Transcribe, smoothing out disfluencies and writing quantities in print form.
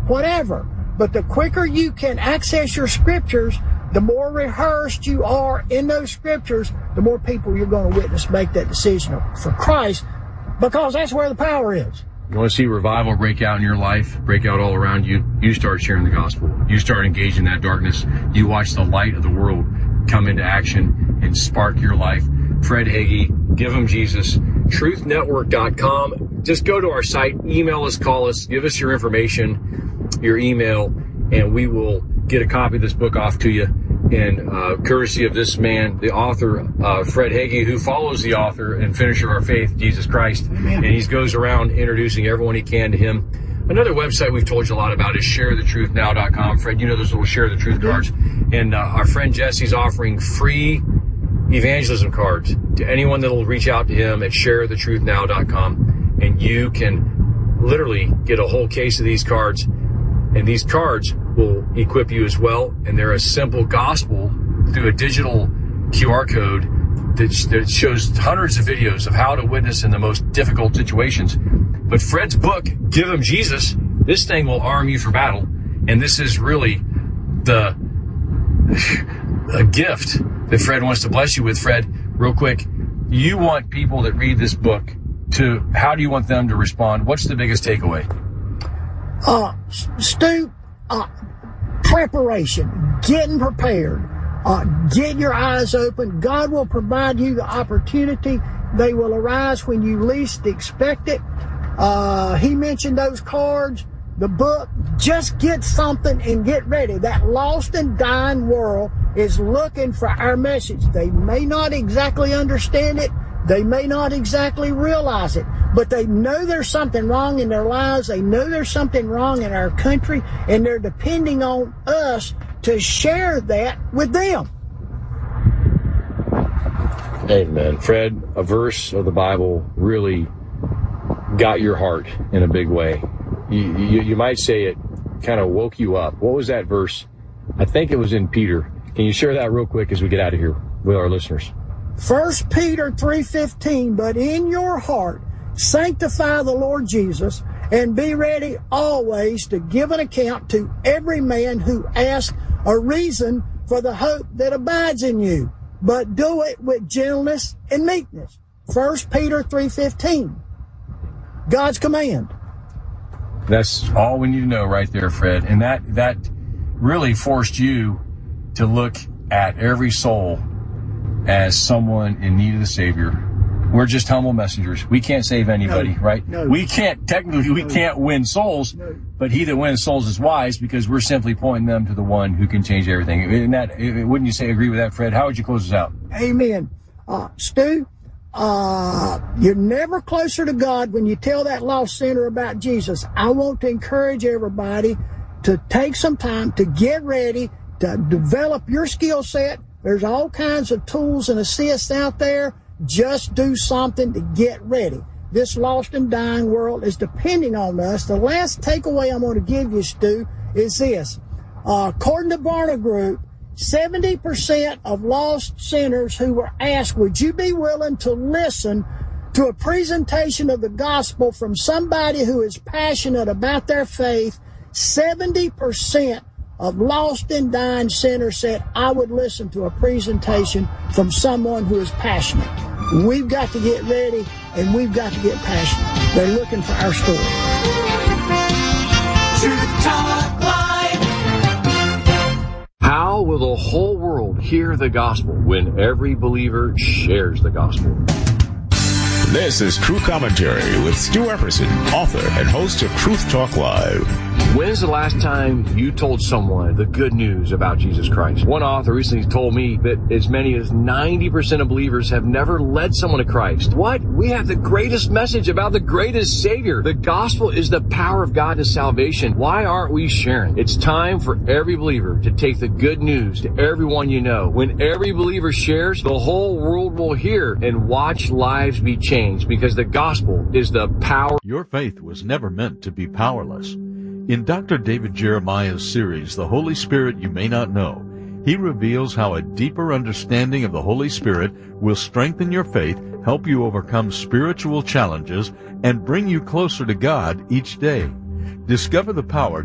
whatever. But the quicker you can access your scriptures, the more rehearsed you are in those scriptures, the more people you're going to witness make that decision for Christ, because that's where the power is. You want to see revival break out in your life, break out all around you, you start sharing the gospel. You start engaging that darkness. You watch the light of the world come into action and spark your life. Fred Hagee, Give 'em Jesus, truthnetwork.com. Just go to our site, email us, call us, give us your information, your email, and we will get a copy of this book off to you. And courtesy of this man, the author, Fred Hagee, who follows the author and finisher of our faith, Jesus Christ. Amen. And he goes around introducing everyone he can to him. Another website we've told you a lot about is sharethetruthnow.com. Fred, you know those little Share the Truth cards. And our friend Jesse's offering free evangelism cards to anyone that will reach out to him at sharethetruthnow.com. And you can literally get a whole case of these cards. And these cards will equip you as well. And they're a simple gospel through a digital QR code that shows hundreds of videos of how to witness in the most difficult situations. But Fred's book, Give 'em Jesus, this thing will arm you for battle. And this is really a gift that Fred wants to bless you with. Fred, real quick, you want people that read this book how do you want them to respond? What's the biggest takeaway? Stu, preparation, getting prepared, get your eyes open. God will provide you the opportunity. They will arise when you least expect it. He mentioned those cards, the book. Just get something and get ready. That lost and dying world is looking for our message. They may not exactly understand it. They may not exactly realize it, but they know there's something wrong in their lives. They know there's something wrong in our country, and they're depending on us to share that with them. Amen. Fred, a verse of the Bible really got your heart in a big way. You might say it kind of woke you up. What was that verse? I think it was in Peter. Can you share that real quick as we get out of here with our listeners? 1 Peter 3:15, but in your heart sanctify the Lord Jesus, and be ready always to give an account to every man who asks a reason for the hope that abides in you, but do it with gentleness and meekness. 1 Peter 3:15, God's command. That's all we need to know right there, Fred. And that really forced you to look at every soul as someone in need of the Savior. We're just humble messengers. We can't save anybody, right? No. We can't win souls, but he that wins souls is wise, because we're simply pointing them to the one who can change everything. Wouldn't you agree with that, Fred? How would you close us out? Amen. Stu, you're never closer to God when you tell that lost sinner about Jesus. I want to encourage everybody to take some time to get ready, to develop your skill set. There's all kinds of tools and assists out there. Just do something to get ready. This lost and dying world is depending on us. The last takeaway I'm going to give you, Stu, is this. According to Barna Group, 70% of lost sinners who were asked, would you be willing to listen to a presentation of the gospel from somebody who is passionate about their faith, 70% of lost and dying sinners said, I would listen to a presentation from someone who is passionate. We've got to get ready, and we've got to get passionate. They're looking for our story. Truth Talk Live. How will the whole world hear the gospel when every believer shares the gospel? This is True Commentary with Stu Epperson, author and host of Truth Talk Live. When's the last time you told someone the good news about Jesus Christ? One author recently told me that as many as 90% of believers have never led someone to Christ. What? We have the greatest message about the greatest Savior. The gospel is the power of God to salvation. Why aren't we sharing? It's time for every believer to take the good news to everyone you know. When every believer shares, the whole world will hear and watch lives be changed, because the gospel is the power. Your faith was never meant to be powerless. In Dr. David Jeremiah's series, The Holy Spirit You May Not Know, he reveals how a deeper understanding of the Holy Spirit will strengthen your faith, help you overcome spiritual challenges, and bring you closer to God each day. Discover the power